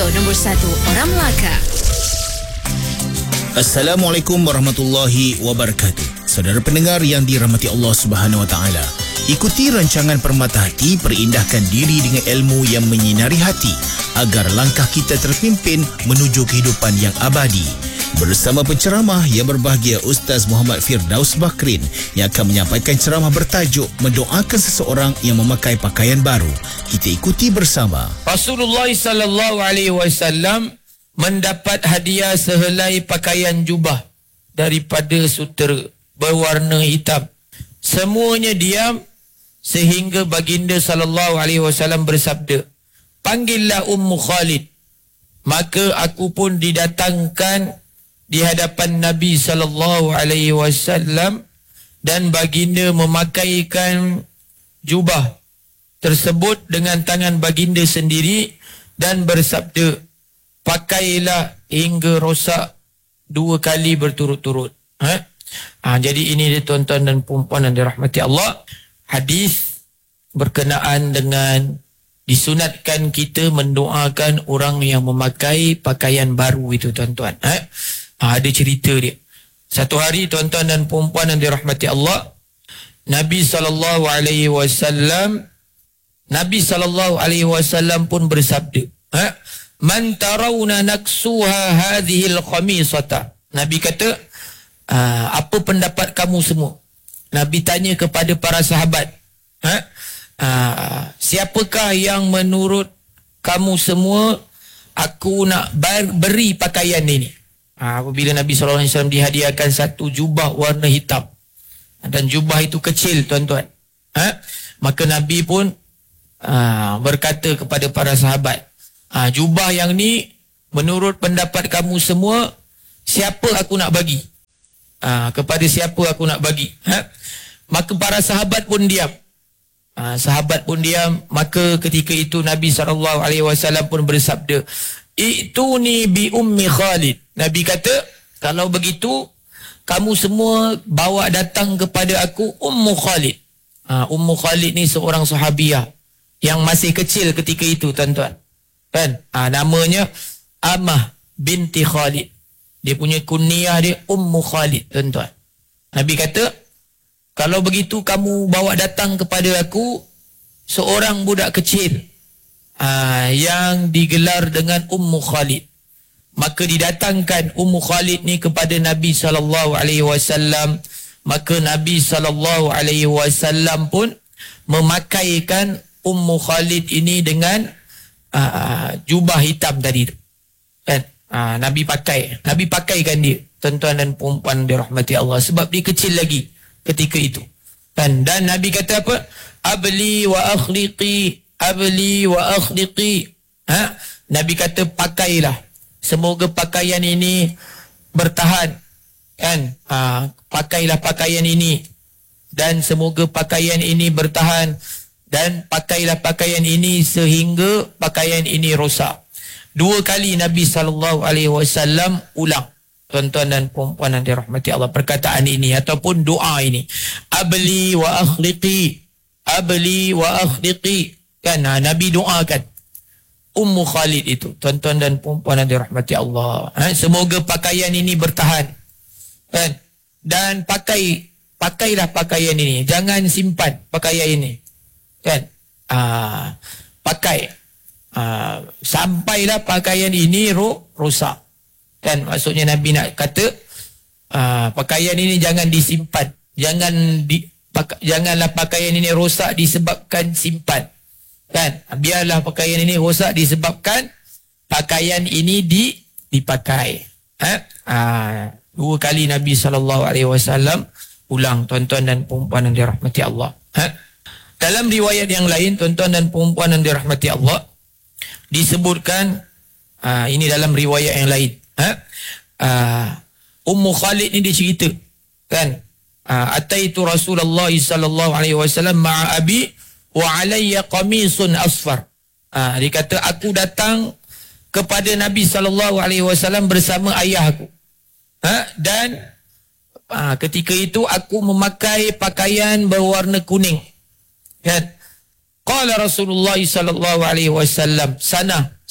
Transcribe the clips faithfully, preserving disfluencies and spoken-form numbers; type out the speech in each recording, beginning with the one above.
radio nombor satu orang Melaka. Assalamualaikum warahmatullahi wabarakatuh. Saudara pendengar yang dirahmati Allah Subhanahu Wa Taala, ikuti rancangan Permata Hati, perindahkan diri dengan ilmu yang menyinari hati agar langkah kita terpimpin menuju kehidupan yang abadi. Bersama penceramah yang berbahagia Ustaz Muhammad Firdaus Bakrin yang akan menyampaikan ceramah bertajuk mendoakan seseorang yang memakai pakaian baru. Kita ikuti bersama. Rasulullah sallallahu alaihi wasallam mendapat hadiah sehelai pakaian jubah daripada sutera berwarna hitam. Semuanya diam sehingga baginda sallallahu alaihi wasallam bersabda, "Panggillah Ummu Khalid." Maka aku pun didatangkan di hadapan Nabi sallallahu alaihi wasallam dan baginda memakaikan jubah tersebut dengan tangan baginda sendiri dan bersabda, "Pakailah hingga rosak dua kali berturut-turut." Ha? Ha, jadi ini dia tuan-tuan dan puan-puan yang dirahmati Allah. Hadis berkenaan dengan disunatkan kita mendoakan orang yang memakai pakaian baru itu tuan-tuan. Ha? Ha, ada cerita dia. Satu hari tuan-tuan dan puan-puan yang dirahmati Allah, Nabi sallallahu alaihi wasallam Nabi sallallahu alaihi wasallam pun bersabda, ha? "Man tarawna naksuha hadhil khamisata." Nabi kata, apa pendapat kamu semua? Nabi tanya kepada para sahabat, ha? Aa, siapakah yang menurut kamu semua aku nak beri pakaian ini? Ha, apabila Nabi sallallahu alaihi wasallam dihadiahkan satu jubah warna hitam dan jubah itu kecil tuan-tuan, ha? Maka Nabi pun aa, berkata kepada para sahabat, Ha, jubah yang ni menurut pendapat kamu semua, siapa aku nak bagi? Ha, kepada siapa aku nak bagi? Ha? Maka para sahabat pun diam. Ha, sahabat pun diam. Maka ketika itu Nabi sallallahu alaihi wasallam pun bersabda, "Ituni bi Ummi Khalid." Nabi kata, kalau begitu kamu semua bawa datang kepada aku Ummu Khalid. Ha, Ummu Khalid ni seorang sahabiah yang masih kecil ketika itu tuan-tuan. Kan? Ha, namanya Amah binti Khalid. Dia punya kunyah dia Ummu Khalid, tuan-tuan. Nabi kata, kalau begitu kamu bawa datang kepada aku seorang budak kecil ha, yang digelar dengan Ummu Khalid. Maka didatangkan Ummu Khalid ni kepada Nabi sallallahu alaihi wasallam. Maka Nabi sallallahu alaihi wasallam pun memakaikan Ummu Khalid ini dengan Uh, jubah hitam tadi tu. Kan? Uh, Nabi pakai. Nabi pakaikan dia. Tuan-tuan dan perempuan dirahmati Allah. Sebab dia kecil lagi ketika itu. Kan? Dan Nabi kata apa? Abli wa akhliqi. Abli wa akhliqi. Ha? Nabi kata pakailah. Semoga pakaian ini bertahan. Kan? Uh, pakailah pakaian ini. Dan semoga pakaian ini bertahan. Dan pakailah pakaian ini sehingga pakaian ini rosak. Dua kali Nabi sallallahu alaihi wasallam ulang. Tuan-tuan dan puan-puan yang dirahmati Allah, perkataan ini ataupun doa ini. Abli wa akhliqi. Abli wa akhliqi. Kan? Ha, Nabi doakan Ummu Khalid itu. Tuan-tuan dan puan-puan yang dirahmati Allah. Ha, semoga pakaian ini bertahan. Kan? Dan pakai pakailah pakaian ini. Jangan simpan pakaian ini. Kan? Aa, pakai aa, sampailah pakaian ini ro, rosak. Kan? Maksudnya Nabi nak kata aa, pakaian ini jangan disimpan. Jangan di, pak, janganlah pakaian ini rosak disebabkan simpan. Kan? Biarlah pakaian ini rosak disebabkan pakaian ini di, dipakai. Ha? Aa, dua kali Nabi sallallahu alaihi wasallam ulang, tuan-tuan dan perempuan yang dirahmati Allah. Ha? Dalam riwayat yang lain, tuan-tuan dan perempuan yang dirahmati Allah, disebutkan, aa, ini dalam riwayat yang lain, ha? Aa, Ummu Khalid ni dia cerita, kan? Ataitu Rasulullah sallallahu alaihi wasallam ma'a abi wa alayya qamisun asfar. Aa, dia kata, aku datang kepada Nabi sallallahu alaihi wasallam bersama ayah aku. Ha? Dan aa, ketika itu aku memakai pakaian berwarna kuning. Kan? Qala Rasulullah sallallahu alaihi wasallam, sana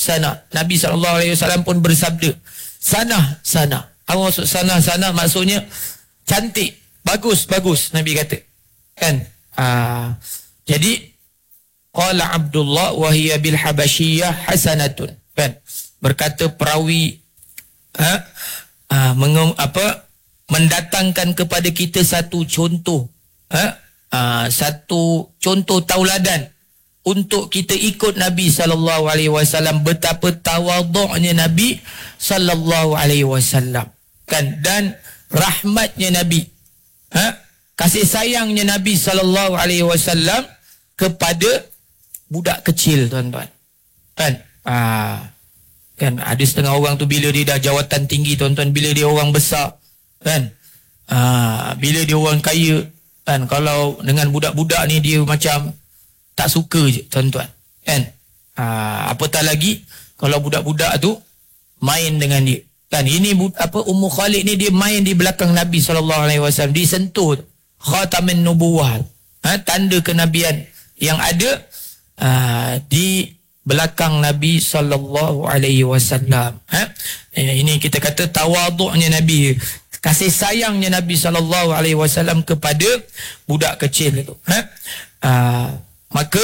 sana. Nabi sallallahu alaihi wasallam pun bersabda, sana, sana. Apa maksud sana, sana? Maksudnya cantik, bagus, bagus. Nabi kata. Kan? Ah, jadi, qala Abdullah wa hiya bil habasyiyah hasanatun. Kan? Berkata perawi ha, ah, mengum, apa, mendatangkan kepada kita satu contoh. Ha? Ah, satu contoh tauladan untuk kita ikut Nabi sallallahu alaihi wasallam, betapa tawadhu'nya Nabi sallallahu alaihi wasallam, kan, dan rahmatnya Nabi, ha? Kasih sayangnya Nabi sallallahu alaihi wasallam kepada budak kecil, tuan-tuan, kan. Ah, kan ada setengah orang tu bila dia dah jawatan tinggi, tuan-tuan, bila dia orang besar, kan, ah, bila dia orang kaya, kan, kalau dengan budak-budak ni dia macam tak suka je, tuan-tuan, kan. Ha, apatah lagi kalau budak-budak tu main dengan dia, kan. Ini apa, Ummu Khalid ni dia main di belakang Nabi sallallahu alaihi wasallam, disentuh khatamin nubuwah, ha, tanda kenabian yang ada ha, di belakang Nabi sallallahu alaihi wasallam. Ha, ini kita kata tawadhu'nya Nabi, kasih sayangnya Nabi sallallahu alaihi wasallam kepada budak kecil itu. Ha? Uh, maka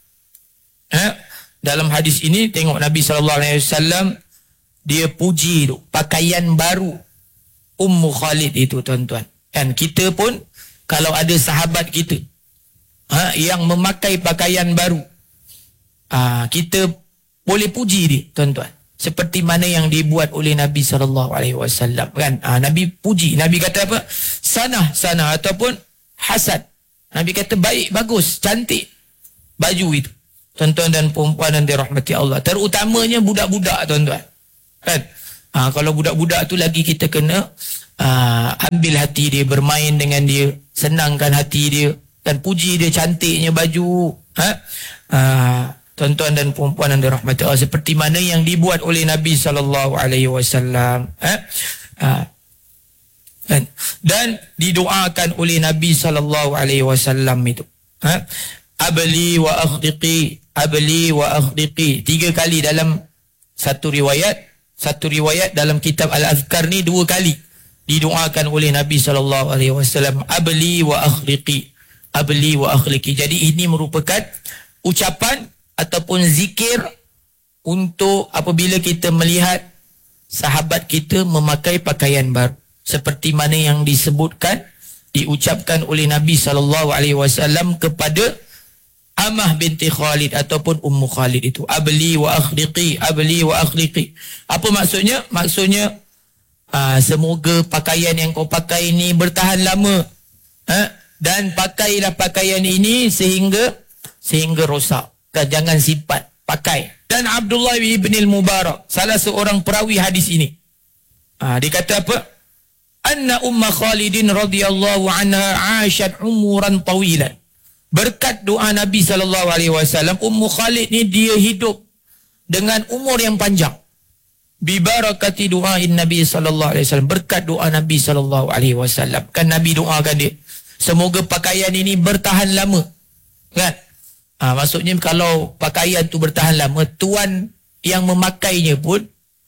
ha, dalam hadis ini tengok Nabi sallallahu alaihi wasallam dia puji tu pakaian baru Ummu Khalid itu, tuan-tuan. Kan kita pun kalau ada sahabat kita ha, yang memakai pakaian baru, uh, kita boleh puji dia, tuan-tuan. Seperti mana yang dibuat oleh Nabi sallallahu alaihi wasallam, kan. Ha, Nabi puji, Nabi kata apa? Sana, sana, ataupun hasan. Nabi kata baik, bagus, cantik baju itu. Tuan-tuan dan perempuan yang dirahmati Allah, terutamanya budak-budak, tuan-tuan, kan. Ha, kalau budak-budak tu lagi kita kena uh, ambil hati dia, bermain dengan dia, senangkan hati dia, dan puji dia cantiknya baju. Ha? Uh, Tuan-tuan dan perempuan yang dirahmati Allah, seperti mana yang dibuat oleh Nabi sallallahu alaihi wasallam. Ha? Ha. Dan didoakan oleh Nabi sallallahu alaihi wasallam itu. Ha? Abli wa akhdiqi, abli wa akhdiqi. Tiga kali dalam satu riwayat. Satu riwayat dalam kitab Al-Azkar ni dua kali didoakan oleh Nabi sallallahu alaihi wasallam. Abli wa akhdiqi, abli wa akhdiqi. Jadi ini merupakan ucapan ataupun zikir untuk apabila kita melihat sahabat kita memakai pakaian baru, seperti mana yang disebutkan, diucapkan oleh Nabi sallallahu alaihi wasallam kepada Amah binti Khalid ataupun Ummu Khalid itu. Abli wa akhliqi, abli wa akhliqi. Apa maksudnya? Maksudnya aa, semoga pakaian yang kau pakai ini bertahan lama, ha? Dan pakailah pakaian ini sehingga sehingga rosak. Jangan simpan, pakai. Dan Abdullah ibn al-Mubarak, salah seorang perawi hadis ini, ha, dia kata apa? Anna Umma Khalidin radhiyallahu anha asyad umuran tawilan. Berkat doa Nabi sallallahu alaihi wasallam, Ummu Khalid ni dia hidup dengan umur yang panjang. Bi barakati du'ain Nabi sallallahu alaihi wasallam, berkat doa Nabi sallallahu alaihi wasallam. Kan Nabi doakan dia, semoga pakaian ini bertahan lama. Kan? Ha, maksudnya kalau pakaian tu bertahan lama, tuan yang memakainya pun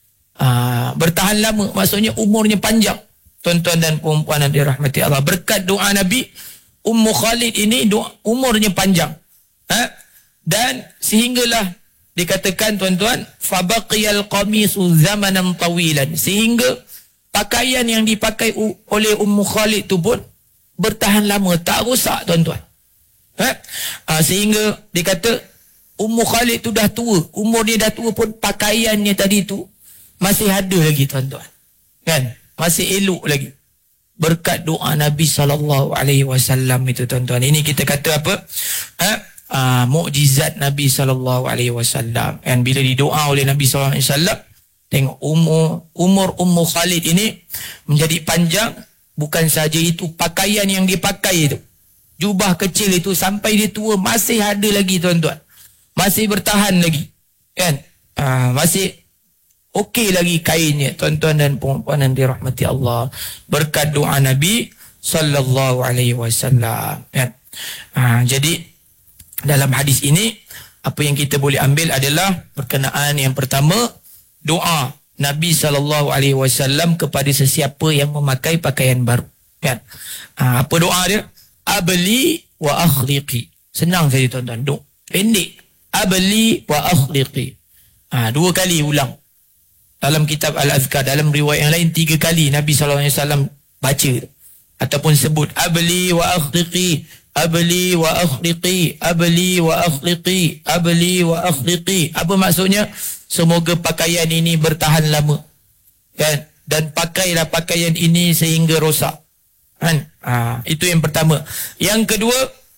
ha, bertahan lama. Maksudnya umurnya panjang. Tuan-tuan dan perempuan yang dirahmati Allah, berkat doa Nabi, Ummu Khalid ini doa, umurnya panjang. Ha? Dan sehinggalah dikatakan, tuan-tuan, fabaqiyal qamisu zamanan tawilan, sehingga pakaian yang dipakai oleh Ummu Khalid tu pun bertahan lama, tak rosak, tuan-tuan. Ha? Ha, sehingga dikata Ummu Khalid tu dah tua, umur dia dah tua pun pakaiannya tadi tu masih ada lagi, tuan-tuan. Kan? Masih elok lagi. Berkat doa Nabi sallallahu alaihi wasallam itu, tuan-tuan. Ini kita kata apa? Ha? Uh, mukjizat Nabi sallallahu alaihi wasallam. Dan bila didoa oleh Nabi sallallahu alaihi wasallam, tengok umur umur Ummu Khalid ini menjadi panjang. Bukan saja itu, pakaian yang dipakai itu, jubah kecil itu, sampai dia tua masih ada lagi, tuan-tuan. Masih bertahan lagi. Kan? Uh, masih okey lagi kainnya, tuan-tuan dan perempuan yang dirahmati Allah, berkat doa Nabi sallallahu alaihi wasallam. Kan? Ha, jadi dalam hadis ini apa yang kita boleh ambil adalah berkenaan yang pertama, doa Nabi sallallahu alaihi wasallam kepada sesiapa yang memakai pakaian baru. Kan? Ha, apa doa dia? Abli wa akhliqi. Senang saja tuan-tuan. Doa pendek. Abli wa akhliqi. Ha, dua kali ulang. Dalam kitab Al-Azkar, dalam riwayat yang lain tiga kali Nabi sallallahu alaihi wasallam baca ataupun sebut abli wa akhliqi, abli wa akhliqi, abli wa akhliqi, abli wa akhliqi. Apa maksudnya? Semoga pakaian ini bertahan lama. Kan? Dan pakailah pakaian ini sehingga rosak. Kan? Ha, itu yang pertama. Yang kedua,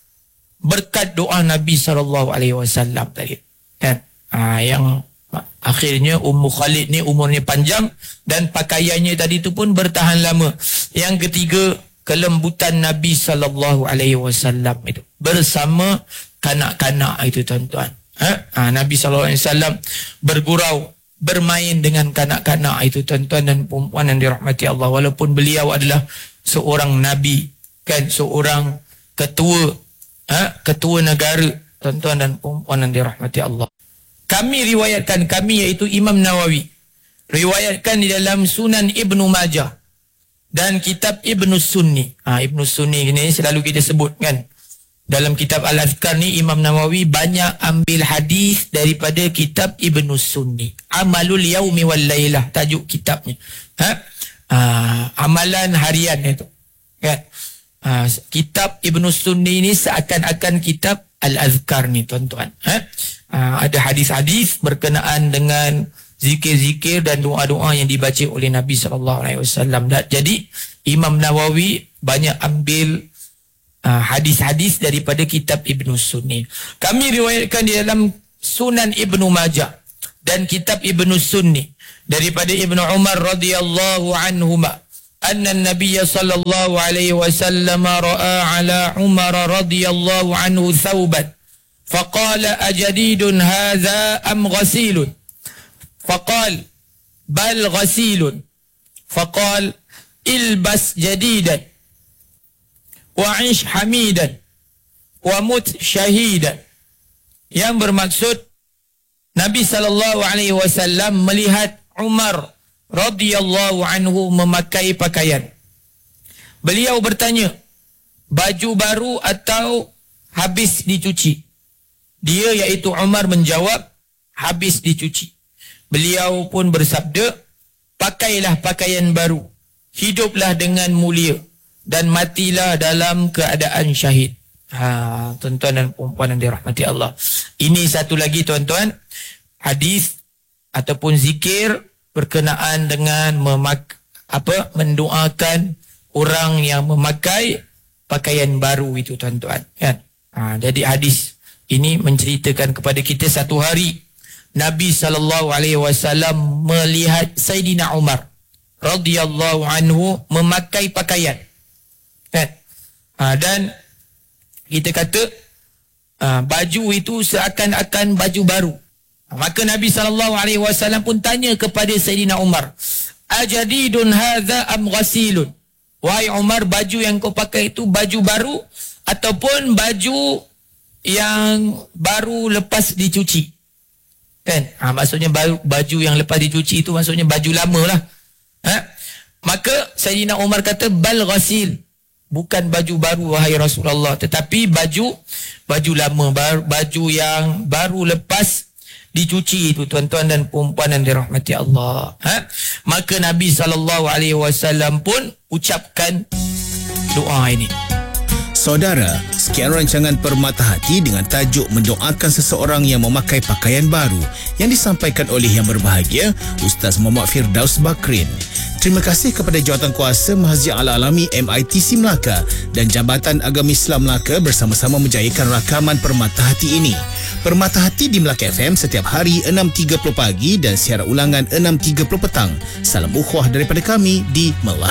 berkat doa Nabi sallallahu alaihi wasallam tadi. Kan? Ha, yang akhirnya Ummu Khalid ni umurnya panjang dan pakaiannya tadi tu pun bertahan lama. Yang ketiga, kelembutan Nabi sallallahu alaihi wasallam itu bersama kanak-kanak itu tuan-tuan. Ha? Ha, Nabi sallallahu alaihi wasallam bergurau, bermain dengan kanak-kanak itu tuan-tuan dan puan yang dirahmati Allah, walaupun beliau adalah seorang nabi, kan, seorang ketua, ha? ketua negara tuan-tuan dan puan yang dirahmati Allah. Kami riwayatkan, kami iaitu Imam Nawawi riwayatkan di dalam Sunan Ibnu Majah dan kitab Ibnu Sunni. Ha, Ibnu Sunni ni selalu kita sebut, kan. Dalam kitab Al-Azkar ni Imam Nawawi banyak ambil hadis daripada kitab Ibnu Sunni. Amalul Yaumi wal Lailah tajuk kitabnya. Ha? Ha, amalan harian itu. Kan? Ha, kitab Ibnu Sunni ni seakan-akan kitab Al-Azkar ni tuan-tuan. Ha? Ha, ada hadis-hadis berkenaan dengan zikir-zikir dan doa-doa yang dibaca oleh Nabi sallallahu alaihi wasallam. Jadi Imam Nawawi banyak ambil Uh, hadis-hadis daripada kitab Ibnu Sunni. Kami riwayatkan di dalam Sunan Ibnu Majah dan kitab Ibnu Sunni daripada Ibnu Umar radhiyallahu anhuma anna an-nabiy sallallahu alaihi wasallam ra'a ala Umar radhiyallahu anhu thawban faqala ajadidun hadha am ghasilun faqala bal ghasilun faqala ilbas jadidan wa'ish hamidan wa mut syahidan. Yang bermaksud Nabi sallallahu alaihi wasallam melihat Umar radhiyallahu anhu memakai pakaian. Beliau bertanya, baju baru atau habis dicuci? Dia iaitu Umar menjawab, habis dicuci. Beliau pun bersabda, pakailah pakaian baru, hiduplah dengan mulia dan matilah dalam keadaan syahid. Ha, tuan-tuan dan puan yang dirahmati Allah. Ini satu lagi tuan-tuan, hadis ataupun zikir berkenaan dengan memak apa mendoakan orang yang memakai pakaian baru itu tuan-tuan. Kan? Ha, jadi hadis ini menceritakan kepada kita satu hari Nabi sallallahu alaihi wasallam melihat Sayyidina Umar radhiyallahu anhu memakai pakaian. Kan? Ha, dan kita kata ha, baju itu seakan-akan baju baru. Ha, maka Nabi sallallahu alaihi wasallam pun tanya kepada Sayyidina Umar, ajadidun hadza am ghasilun? Wahai Umar, baju yang kau pakai itu baju baru ataupun baju yang baru lepas dicuci? Kan? Ha, maksudnya baju, baju yang lepas dicuci itu maksudnya baju lama lah. Ha? Maka Sayyidina Umar kata bal ghasil. Bukan baju baru wahai Rasulullah, tetapi baju baju lama, baju yang baru lepas dicuci itu tuan-tuan dan puan yang dirahmati Allah. Ha? Maka Nabi sallallahu alaihi wasallam pun ucapkan doa ini. Saudara, sekian rancangan Permata Hati dengan tajuk mendoakan seseorang yang memakai pakaian baru yang disampaikan oleh yang berbahagia Ustaz Muhammad Firdaus Bakrin. Terima kasih kepada Jawatankuasa Masjid Al-Alami M I T C Melaka dan Jabatan Agama Islam Melaka bersama-sama menjayakan rakaman Permata Hati ini. Permata Hati di Melaka F M setiap hari enam tiga puluh pagi dan siaran ulangan enam tiga puluh petang. Salam ukhuwah daripada kami di Melaka.